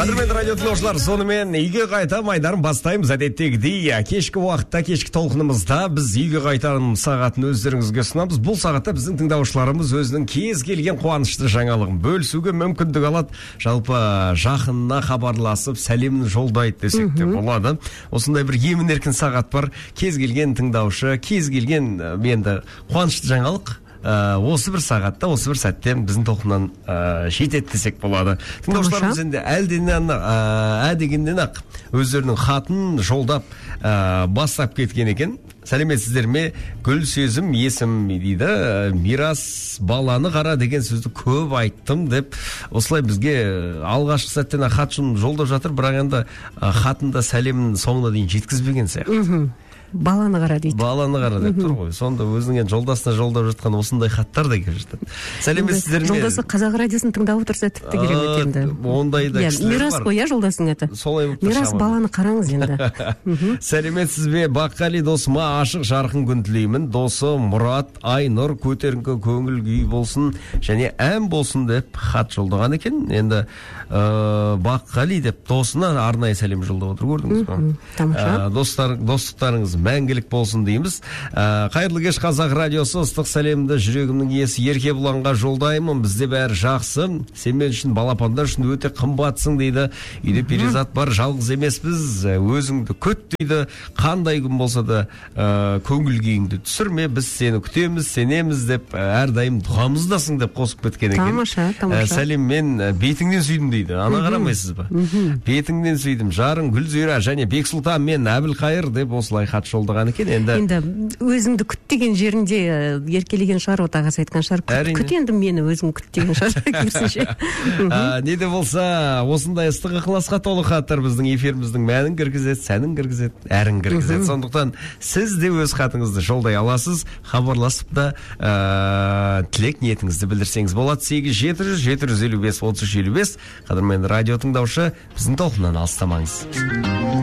Қадірменді радио тыңдаушылар, сонымен үйге қайтам айдарын бастаймыз. Әдеттегідей кешкі уақытта, кешкі толқынымызда біз үйге қайтарым сағатын өздеріңізге ұсынамыз. Бұл сағатта біздің тыңдаушыларымыз өзінің кез келген қуанышты жаңалығын бөлісуге мүмкіндік алады. Жалпы жақынына хабарласып, сәлемін жолдайды десек те болады. Осындай бір емін-еркін сағат бар. Кез келген тыңдаушы, кез келген енді қуанышты жаңалық осы бір сағатта, осы бір сәттен біздің толқыннан жетеді десек болады. Тыңдаушыларымыз енді әдегеннен ақ өздерінің хатын жолдап бастап кеткен екен. Сәлеметсіздер ме? Гүл сезім есім дейді. Мирас баланы қара деген сөзді көп айттым деп осылай бізге алғашқы сәттен хатын жолдап жатыр, бірақ енді хатында сәлемін соңына дейін жеткізбеген сияқты. Баланы қара дейді. Баланы қара деп тұр ғой. Сонда өзінің жолдасына жолдап жатқан осындай хаттар да келіп жатады. Сәлеметсіздер ме? Жолдасы қазақ радиосын тыңдап отырса тіпті керемет енді. Ондай да кісілер бар. Мирас қой, жолдасың аты. Солай болып Мирас баланы қараңыз енді. Сәлеметсіз бе? Баққали досыма ашық жарқын күн тілеймін. Досы Мұрат, Айнұр көтеріңкі көңіл күй болсын және ән болсын деп хат жолдаған екен. Енді Баққали деп досына арнайы сәлем жолдап отыр, көрдіңіз бе? Тамаша. Достықтарыңыз мәңгілік болсын дейміз. Қайырлы кеш қазақ радиосы, ыстық сәлемді жүрегімнің иесі Еркебұланға жолдаймын. Бізде бәрі жақсы. Сен мен үшін, балапандар үшін өте қымбатсың дейді. Үйде перизат бар, жалғыз емеспіз. Өзіңді күт дейді. Қандай күн болса да көңіл күйіңді түсірме. Біз сені күтеміз, сенеміз деп әрдайым дұғамыздасың деп қосып кеткен екен. Тамаша, тамаша. Сәлем, мен бетіңнен сүйдім дейді. Ана қарамайсыз ба? Бетіңнен сүйдім. Жарың Гүлзира және Бексұлтан мен Әбілқайыр деп осылай хат жолдаған екен. Енді өзіңді күт деген жерінде еркелеген шығар, отағасы айтқан шығар. Күт енді мені, өзің күт деген шығар, керісінше. Не де болса, осындай ыстық ықыласқа толы хаттар біздің эфиріміздің мәнін кіргізеді, сәнін кіргізеді, әрін кіргізеді. Сондықтан сіз де өз хатыңызды жолдай аласыз, хабарласып та тілек ниетіңізді білдірсеңіз болады. 8-700-755-3355. Қадірменді радио тыңдаушы, біздің толқыннан алыстамаңыз.